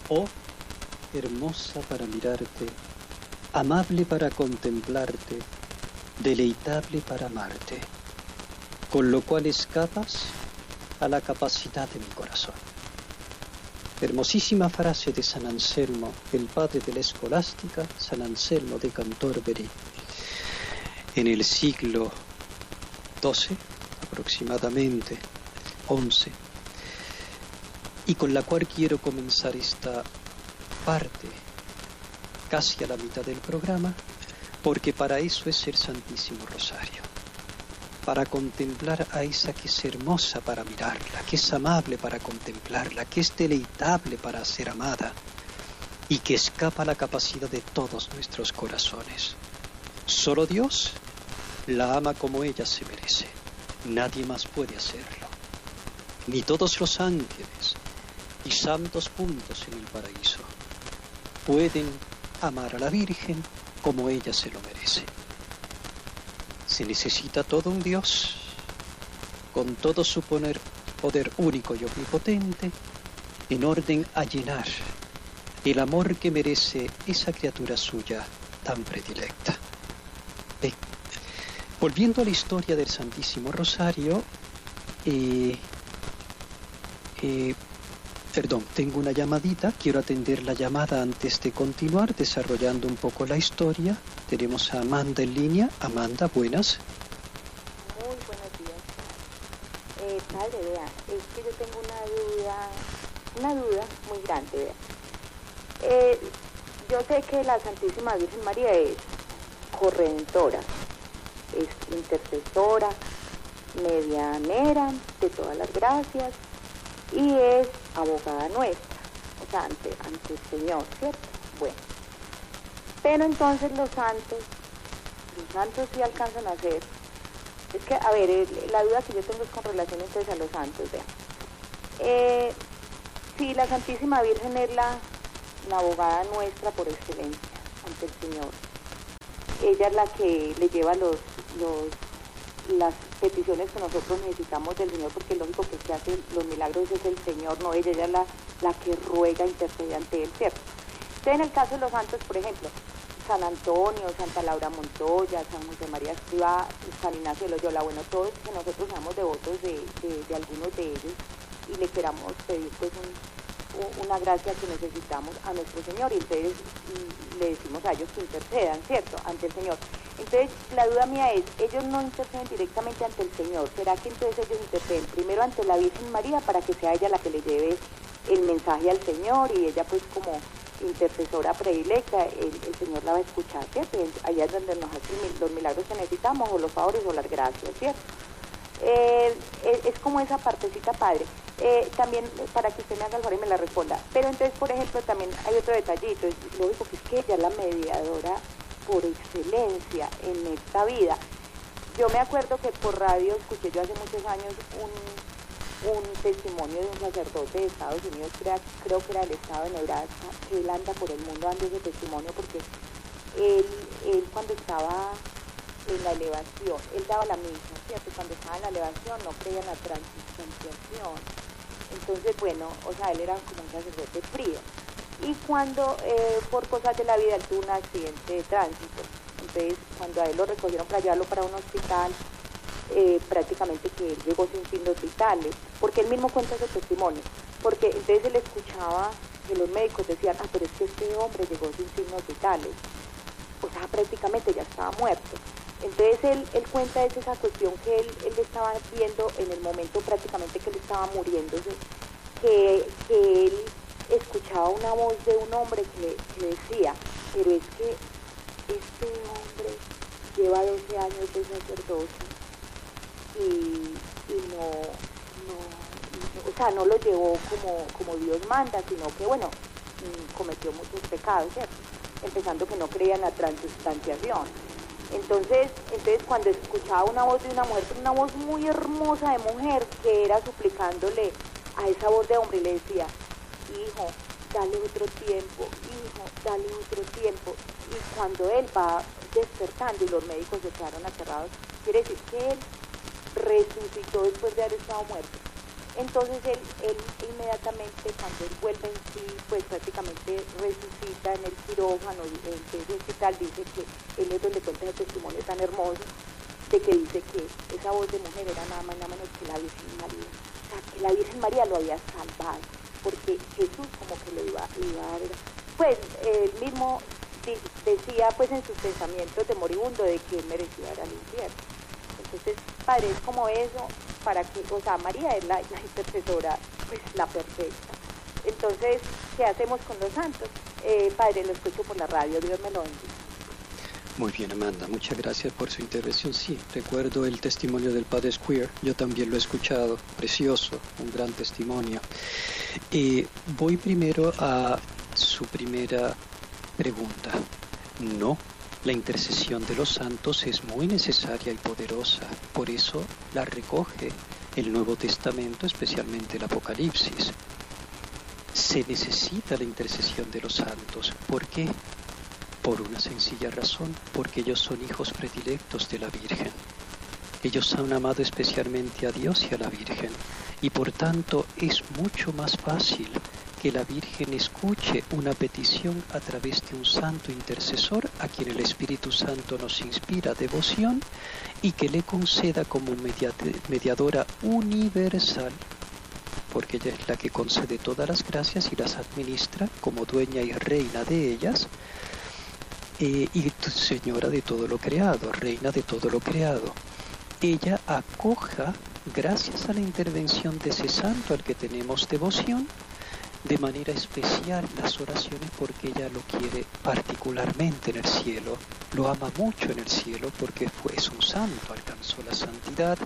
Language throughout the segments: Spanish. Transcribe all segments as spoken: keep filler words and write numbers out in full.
Oh, hermosa para mirarte, amable para contemplarte, deleitable para amarte, con lo cual escapas a la capacidad de mi corazón. Hermosísima frase de San Anselmo, el padre de la escolástica, San Anselmo de Cantorberi, en el siglo doce, aproximadamente, once, y con la cual quiero comenzar esta parte, casi a la mitad del programa, porque para eso es el Santísimo Rosario, para contemplar a esa que es hermosa para mirarla, que es amable para contemplarla, que es deleitable para ser amada y que escapa a la capacidad de todos nuestros corazones. Solo Dios la ama como ella se merece, nadie más puede hacerlo, ni todos los ángeles y santos puntos en el paraíso pueden amar a la Virgen como ella se lo merece. Se necesita todo un Dios, con todo su poder, poder único y omnipotente, en orden a llenar el amor que merece esa criatura suya tan predilecta. Ve, volviendo a la historia del Santísimo Rosario, eh, eh, Perdón, tengo una llamadita, quiero atender la llamada antes de continuar desarrollando un poco la historia. Tenemos a Amanda en línea. Amanda, buenas. Muy buenos días. Eh, padre, vea, es que yo tengo una duda, una duda muy grande, vea. Eh, yo sé que la Santísima Virgen María es corredentora, es intercesora, medianera de todas las gracias, y es abogada nuestra, o sea, ante, ante el Señor, ¿cierto? Bueno, pero entonces los santos, los santos sí alcanzan a ser, es que, a ver, el, la duda que yo tengo es con relación entonces a los santos, vean. Eh, si la Santísima Virgen es la, la abogada nuestra por excelencia ante el Señor, ella es la que le lleva los, los las peticiones que nosotros necesitamos del Señor, porque lógico que el que hace los milagros es el Señor, no ella, ella es la, la que ruega, intercede ante él, ¿cierto? Entonces, en el caso de los santos, por ejemplo, San Antonio, Santa Laura Montoya, San José María Escrivá, San Ignacio de Loyola, bueno, todos que nosotros seamos devotos de, de, de algunos de ellos y le queramos pedir pues un, una gracia que necesitamos a nuestro Señor, y entonces y le decimos a ellos que intercedan, ¿cierto?, ante el Señor. Entonces, la duda mía es, ellos no interceden directamente ante el Señor, ¿será que entonces ellos interceden primero ante la Virgen María para que sea ella la que le lleve el mensaje al Señor, y ella pues como intercesora predilecta, el, el Señor la va a escuchar, ¿cierto? Allá es donde nos hacen los milagros que necesitamos, o los favores o las gracias, ¿cierto? Eh, es, es como esa partecita, padre. Eh, también para que usted me haga el favor y me la responda. Pero entonces, por ejemplo, también hay otro detallito, es lógico que es que ella es la mediadora por excelencia en esta vida. Yo me acuerdo que por radio escuché yo hace muchos años un, un testimonio de un sacerdote de Estados Unidos, creo, creo que era del estado de Nebraska, que él anda por el mundo dando ese testimonio porque él, él cuando estaba en la elevación, él daba la misma, ¿cierto? Cuando estaba en la elevación no creía en la transustanciación. Entonces, bueno, o sea, él era como un sacerdote frío. Y cuando, eh, por cosas de la vida, él tuvo un accidente de tránsito. Entonces, cuando a él lo recogieron para llevarlo para un hospital, eh, prácticamente que él llegó sin signos vitales, porque él mismo cuenta ese testimonio. Porque entonces él escuchaba que los médicos decían, ah, pero es que este hombre llegó sin signos vitales. O sea, prácticamente ya estaba muerto. Entonces él, él cuenta es esa cuestión que él, él estaba viendo en el momento prácticamente que él estaba muriéndose, que, que él escuchaba una voz de un hombre que le que decía, pero es que este hombre lleva doce años de sacerdocio y, y no, no, no, o sea, no lo llevó como, como Dios manda, sino que, bueno, cometió muchos pecados, ¿cierto? Empezando que no creía en la transustanciación. Entonces, entonces cuando escuchaba una voz de una mujer, una voz muy hermosa de mujer, que era suplicándole a esa voz de hombre, y le decía, hijo, dale otro tiempo, hijo, dale otro tiempo. Y cuando él va despertando y los médicos se quedaron aterrados, quiere decir que él resucitó después de haber estado muerto. Entonces él, él inmediatamente, cuando él vuelve en sí, pues prácticamente resucita en el quirófano, en ese hospital, dice que él es donde cuenta ese testimonio tan hermoso, de que dice que esa voz de mujer era nada más nada menos que la Virgen María. O sea, que la Virgen María lo había salvado, porque Jesús como que lo iba, iba a ver. Pues él mismo decía pues en sus pensamientos de moribundo de que él merecía ir al infierno. Entonces, Padre, es como eso, para que, o sea, María es la, la intercesora, pues la perfecta. Entonces, ¿qué hacemos con los santos? Eh, padre, lo escucho por la radio, Dios me lo bendiga. Muy bien, Amanda, muchas gracias por su intervención. Sí, recuerdo el testimonio del Padre Square, yo también lo he escuchado, precioso, un gran testimonio. Eh, voy primero a su primera pregunta. No, la intercesión de los santos es muy necesaria y poderosa, por eso la recoge el Nuevo Testamento, especialmente el Apocalipsis. Se necesita la intercesión de los santos. ¿Por qué? Por una sencilla razón, porque ellos son hijos predilectos de la Virgen. Ellos han amado especialmente a Dios y a la Virgen, y por tanto es mucho más fácil que la Virgen escuche una petición a través de un santo intercesor a quien el Espíritu Santo nos inspira devoción y que le conceda como mediadora universal, porque ella es la que concede todas las gracias y las administra como dueña y reina de ellas, eh, y señora de todo lo creado, reina de todo lo creado. Ella acoja, gracias a la intervención de ese santo al que tenemos devoción, de manera especial las oraciones, porque ella lo quiere particularmente en el cielo, lo ama mucho en el cielo porque fue, es un santo, alcanzó la santidad,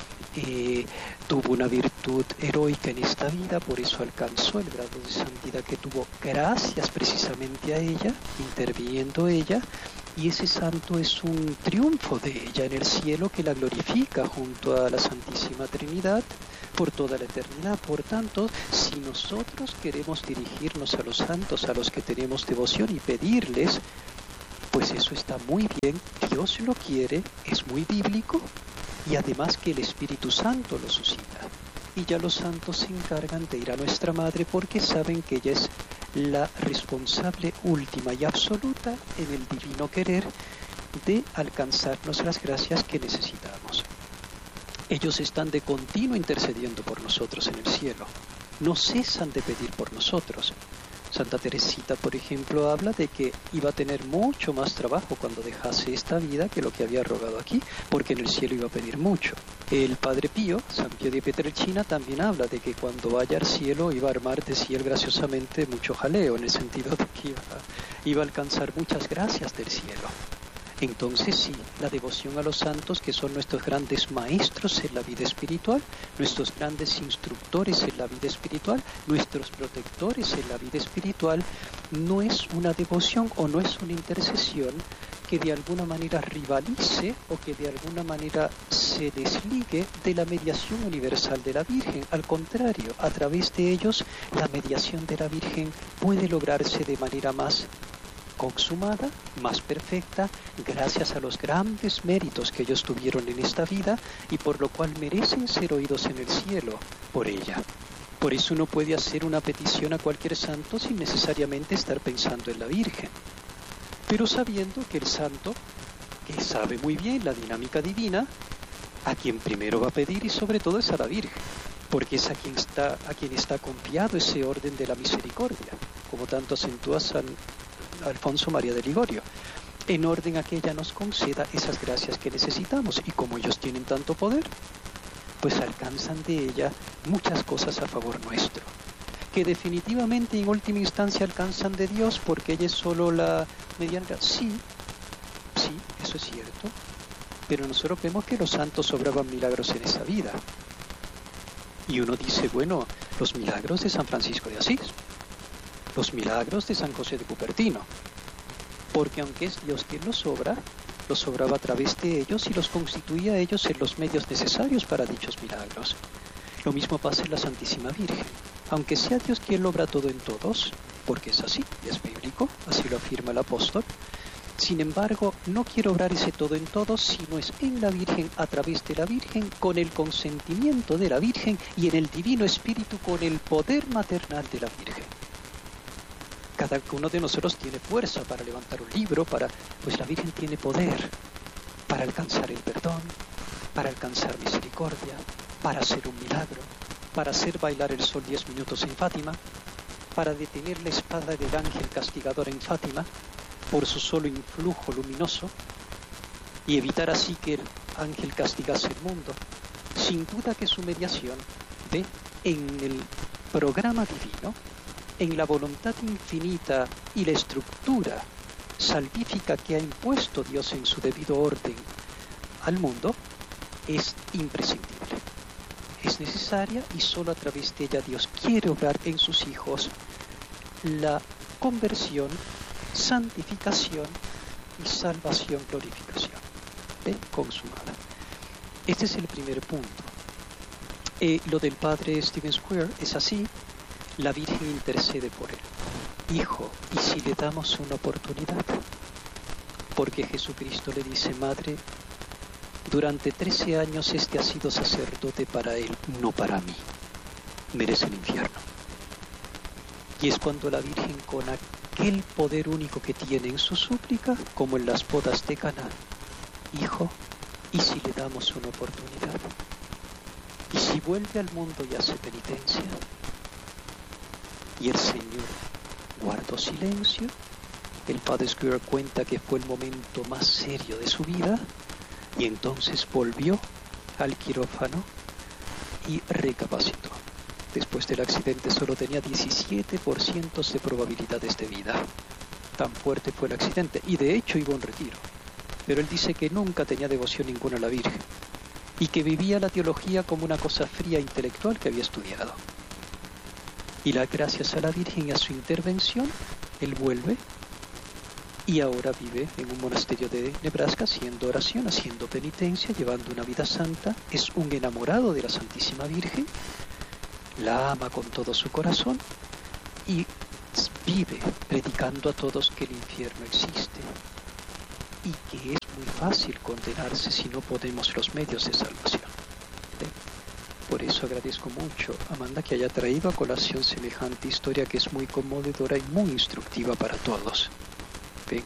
eh, tuvo una virtud heroica en esta vida, por eso alcanzó el grado de santidad que tuvo gracias precisamente a ella, interviniendo ella, y ese santo es un triunfo de ella en el cielo que la glorifica junto a la Santísima Trinidad por toda la eternidad. Por tanto, si nosotros queremos dirigirnos a los santos, a los que tenemos devoción y pedirles, pues eso está muy bien, Dios lo quiere, es muy bíblico, y además que el Espíritu Santo lo suscita. Y ya los santos se encargan de ir a nuestra Madre porque saben que ella es la responsable última y absoluta en el divino querer de alcanzarnos las gracias que necesitamos. Ellos están de continuo intercediendo por nosotros en el cielo, no cesan de pedir por nosotros. Santa Teresita, por ejemplo, habla de que iba a tener mucho más trabajo cuando dejase esta vida que lo que había rogado aquí, porque en el cielo iba a pedir mucho. El Padre Pío, San Pío de Pietrelcina, también habla de que cuando vaya al cielo iba a armar, decía él graciosamente, mucho jaleo, en el sentido de que iba a, iba a alcanzar muchas gracias del cielo. Entonces sí, la devoción a los santos, que son nuestros grandes maestros en la vida espiritual, nuestros grandes instructores en la vida espiritual, nuestros protectores en la vida espiritual, no es una devoción o no es una intercesión que de alguna manera rivalice o que de alguna manera se desligue de la mediación universal de la Virgen. Al contrario, a través de ellos la mediación de la Virgen puede lograrse de manera más consumada, más perfecta, gracias a los grandes méritos que ellos tuvieron en esta vida y por lo cual merecen ser oídos en el cielo por ella. Por eso uno puede hacer una petición a cualquier santo sin necesariamente estar pensando en la Virgen, pero sabiendo que el santo, que sabe muy bien la dinámica divina, a quien primero va a pedir y sobre todo es a la Virgen, porque es a quien está, a quien está confiado ese orden de la misericordia, como tanto acentúa San Alfonso María de Ligorio, en orden a que ella nos conceda esas gracias que necesitamos, y como ellos tienen tanto poder, pues alcanzan de ella muchas cosas a favor nuestro, que definitivamente en última instancia alcanzan de Dios, porque ella es solo la mediana. Sí, sí, eso es cierto, pero nosotros vemos que los santos obraban milagros en esa vida, y uno dice, bueno, los milagros de San Francisco de Asís, los milagros de San José de Cupertino, porque aunque es Dios quien los obra, los obraba a través de ellos y los constituía a ellos en los medios necesarios para dichos milagros. Lo mismo pasa en la Santísima Virgen, aunque sea Dios quien lo obra todo en todos, porque es así, y es bíblico, así lo afirma el apóstol, Sin embargo, no quiere obrar ese todo en todo, sino es en la Virgen, a través de la Virgen, con el consentimiento de la Virgen y en el Divino Espíritu con el poder maternal de la Virgen. Cada uno de nosotros tiene fuerza para levantar un libro, para, pues la Virgen tiene poder para alcanzar el perdón, para alcanzar misericordia, para hacer un milagro, para hacer bailar el sol diez minutos en Fátima, para detener la espada del ángel castigador en Fátima, por su solo influjo luminoso, y evitar así que el ángel castigase el mundo. Sin duda que su mediación ve en el programa divino, en la voluntad infinita y la estructura salvífica que ha impuesto Dios en su debido orden al mundo, es imprescindible. Es necesaria y solo a través de ella Dios quiere obrar en sus hijos la conversión, santificación y salvación, glorificación, ¿eh? consumada. Este es el primer punto. Eh, lo del padre Stephen Square es así. La Virgen intercede por él. Hijo, ¿y si le damos una oportunidad? Porque Jesucristo le dice, madre, durante trece años este ha sido sacerdote para él, no para mí. Merece el infierno. Y es cuando la Virgen, con aquel poder único que tiene en su súplica, como en las bodas de Caná, hijo, ¿y si le damos una oportunidad? ¿Y si vuelve al mundo y hace penitencia? Y el Señor guardó silencio. El padre Square cuenta que fue el momento más serio de su vida, y entonces volvió al quirófano y recapacitó. Después del accidente solo tenía diecisiete por ciento de probabilidades de vida. Tan fuerte fue el accidente, y de hecho iba a un retiro. Pero él dice que nunca tenía devoción ninguna a la Virgen, y que vivía la teología como una cosa fría e intelectual que había estudiado. Y la, gracias a la Virgen y a su intervención, él vuelve y ahora vive en un monasterio de Nebraska haciendo oración, haciendo penitencia, llevando una vida santa. Es un enamorado de la Santísima Virgen, la ama con todo su corazón y vive predicando a todos que el infierno existe y que es muy fácil condenarse si no ponemos los medios de salvación. ¿Sí? Por eso agradezco mucho a Amanda que haya traído a colación semejante historia que es muy conmovedora y muy instructiva para todos. ¿Ven?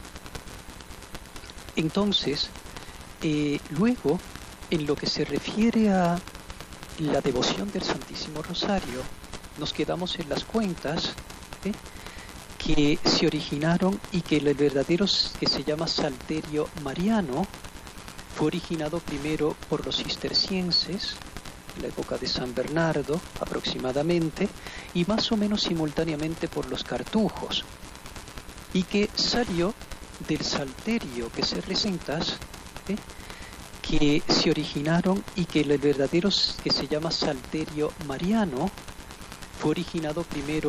Entonces, eh, luego, en lo que se refiere a la devoción del Santísimo Rosario, nos quedamos en las cuentas ¿eh? que se originaron y que el verdadero que se llama Salterio Mariano fue originado primero por los cistercienses, en la época de San Bernardo aproximadamente, y más o menos simultáneamente por los cartujos, y que salió del salterio que se recentas, ¿eh? que se originaron y que el verdadero que se llama Salterio Mariano fue originado primero